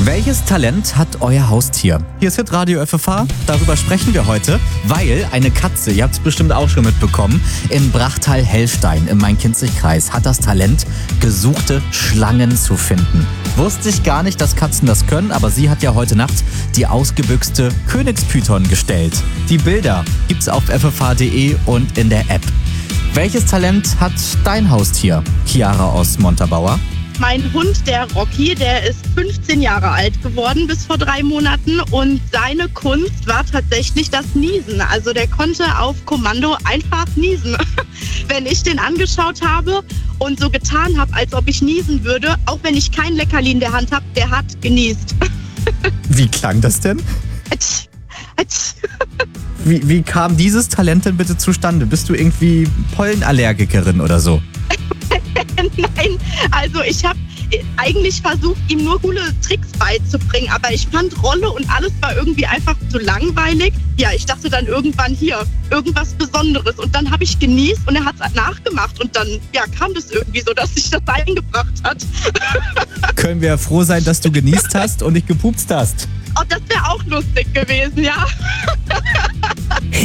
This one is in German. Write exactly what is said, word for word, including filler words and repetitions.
Welches Talent hat euer Haustier? Hier ist Hitradio F F H, darüber sprechen wir heute, weil eine Katze, ihr habt es bestimmt auch schon mitbekommen, in Brachtal-Hellstein im Main-Kinzig-Kreis hat das Talent, gesuchte Schlangen zu finden. Wusste ich gar nicht, dass Katzen das können, aber sie hat ja heute Nacht die ausgebüxte Königspython gestellt. Die Bilder gibt's auf f f h punkt d e und in der App. Welches Talent hat dein Haustier, Chiara aus Montabaur? Mein Hund, der Rocky, der ist fünfzehn Jahre alt geworden bis vor drei Monaten und seine Kunst war tatsächlich das Niesen. Also der konnte auf Kommando einfach niesen. Wenn ich den angeschaut habe und so getan habe, als ob ich niesen würde, auch wenn ich kein Leckerli in der Hand habe, der hat genießt. Wie klang das denn? Atsch, atsch. Wie, wie kam dieses Talent denn bitte zustande? Bist du irgendwie Pollenallergikerin oder so? Nein, also ich habe eigentlich versucht, ihm nur coole Tricks beizubringen, aber ich fand Rolle und alles war irgendwie einfach zu langweilig. Ja, ich dachte dann irgendwann hier, irgendwas Besonderes und dann habe ich genießt und er hat es nachgemacht und dann ja, kam das irgendwie so, dass sich das eingebracht hat. Können wir froh sein, dass du genießt hast und nicht gepupst hast. Oh, das wäre auch lustig gewesen, ja.